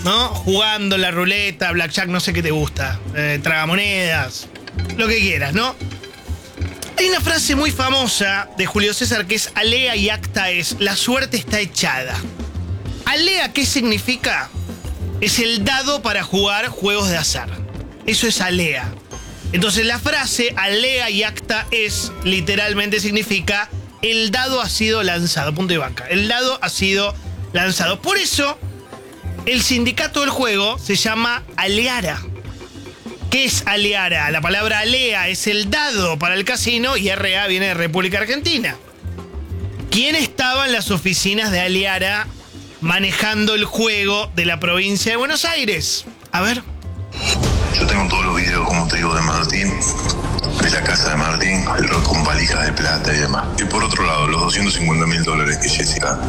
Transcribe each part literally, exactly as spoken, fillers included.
¿no? Jugando la ruleta, blackjack, no sé qué te gusta. Eh, tragamonedas, lo que quieras, ¿no? Hay una frase muy famosa de Julio César que es alea y acta es, la suerte está echada. Alea, ¿qué significa? Es el dado para jugar juegos de azar. Eso es alea. Entonces la frase alea y acta es, literalmente significa, el dado ha sido lanzado, punto y banca. El dado ha sido lanzado. Por eso, el sindicato del juego se llama Aleara. ¿Qué es Aleara? La palabra alea es el dado para el casino y R A viene de República Argentina. ¿Quién estaba en las oficinas de Aleara manejando el juego de la provincia de Buenos Aires? A ver. Yo tengo todos los videos, como te digo, de Martín, de la casa de Martín, con valijas de plata y demás. Y por otro lado, los doscientos cincuenta mil dólares que Jessica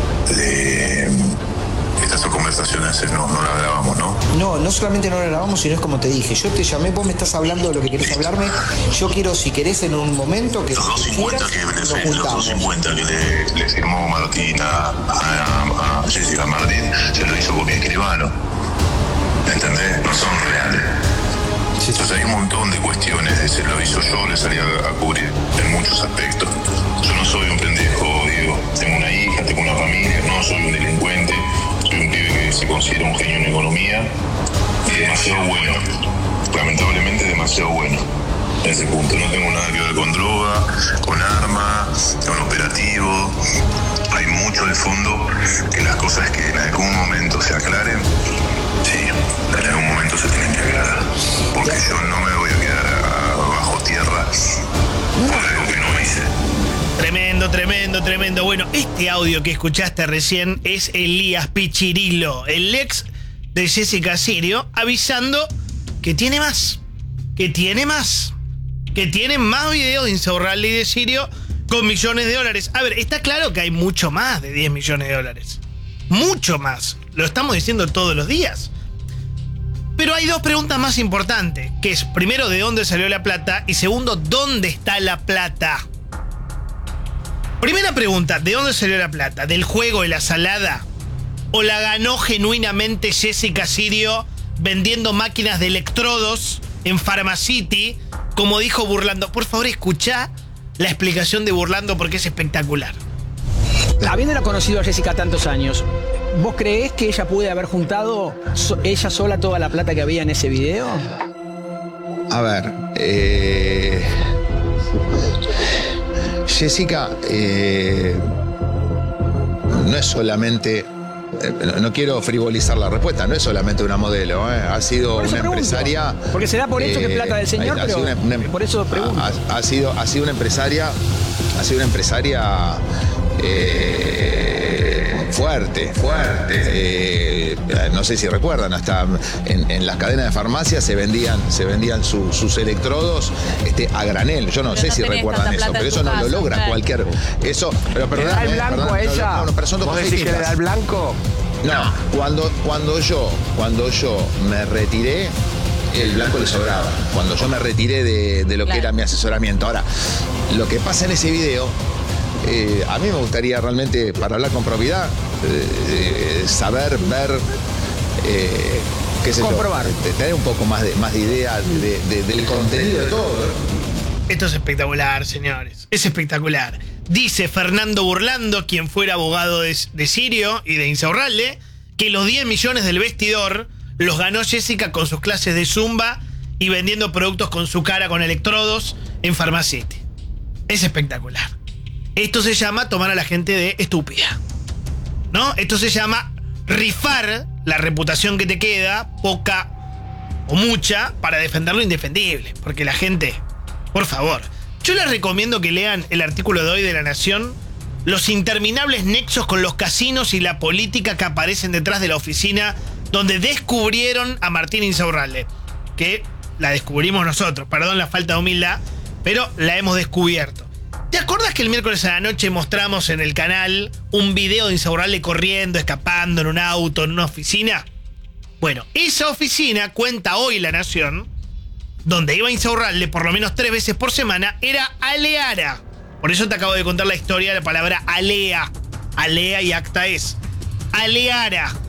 le... Estas son conversaciones, no, no las grabamos, ¿no? No, no solamente no la grabamos, sino es como te dije. Yo te llamé, vos me estás hablando de lo que querés hablarme. Yo quiero, si querés, en un momento que... Los doscientos cincuenta que, le, los doscientos cincuenta que le, le firmó Martín a, a, a Jessica Martín, se lo hizo con mi escribano. ¿Entendés? No son reales. Sí, sí. Entonces hay un montón de cuestiones de se lo hizo yo, le salía a cubrir en muchos aspectos. Yo no soy un pendejo, digo, tengo una hija, tengo una familia, no soy un delincuente, soy un pibe que se considera un genio en economía y demasiado bueno, lamentablemente demasiado bueno. En ese punto no tengo nada que ver con droga, con armas, con operativo. Hay mucho de fondo que las cosas que en algún momento se aclaren, sí, en algún momento se tienen que aclarar. Porque yo no me voy a quedar bajo tierra por algo que no hice. Tremendo, tremendo, tremendo. Bueno, este audio que escuchaste recién es Elías Pichirilo, el ex de Jessica Sirio, avisando que tiene más, que tiene más, que tiene más videos de Insaurralde y de Sirio con millones de dólares. A ver, está claro que hay mucho más de diez millones de dólares. Mucho más. Lo estamos diciendo todos los días. Pero hay dos preguntas más importantes, que es, primero, ¿de dónde salió la plata? Y segundo, ¿dónde está la plata? Primera pregunta, ¿de dónde salió la plata? ¿Del juego de la salada? ¿O la ganó genuinamente Jessica Sirio vendiendo máquinas de electrodos en Pharmacity, como dijo Burlando? Por favor, escuchá la explicación de Burlando porque es espectacular. Habiéndola conocido a Jessica tantos años, ¿vos creés que ella puede haber juntado so- ella sola toda la plata que había en ese video? A ver, eh... Jessica eh... no es solamente... Eh, no, no quiero frivolizar la respuesta, no es solamente una modelo, eh. Ha sido una pregunto, empresaria... Porque se da por hecho eh, que es plata del señor, pero una, una, por eso pregunto. Ha, ha, sido, ha sido una empresaria... Ha sido una empresaria... Eh, fuerte, fuerte. Eh, no sé si recuerdan, hasta en, en las cadenas de farmacia se vendían, se vendían su, sus electrodos este, a granel. Yo no pero sé no si recuerdan eso, pero eso no casa, lo logra claro. cualquier. Eso, pero perdón. ¿Le da el blanco perdón, a ella? No, no, pero son dos ¿Vos cosas decís que le da el blanco? No, cuando, cuando yo, cuando yo me retiré, el blanco le sobraba. Cuando yo me retiré de, de lo claro. que era mi asesoramiento. Ahora, lo que pasa en ese video. Eh, a mí me gustaría realmente, para hablar con propiedad, eh, eh, saber, ver, eh, qué sé comprobar. yo, tener un poco más de, más de idea de, de, del contenido de todo. Esto es espectacular, señores. Es espectacular. Dice Fernando Burlando, quien fuera abogado de, de Sirio y de Insaurralde, que los diez millones del vestidor los ganó Jessica con sus clases de Zumba y vendiendo productos con su cara con electrodos en Pharmacity. Es espectacular. Esto se llama tomar a la gente de estúpida, ¿no? Esto se llama rifar la reputación que te queda, poca o mucha, para defender lo indefendible. Porque la gente, por favor, yo les recomiendo que lean el artículo de hoy de La Nación, los interminables nexos con los casinos y la política que aparecen detrás de la oficina donde descubrieron a Martín Insaurralde, que la descubrimos nosotros, perdón la falta de humildad, pero la hemos descubierto. ¿Te acuerdas que el miércoles a la noche mostramos en el canal un video de Insaurralde corriendo, escapando en un auto, en una oficina? Bueno, esa oficina, cuenta hoy La Nación, donde iba Insaurralde por lo menos tres veces por semana, era Aleara. Por eso te acabo de contar la historia de la palabra alea. Alea y acta es. Aleara.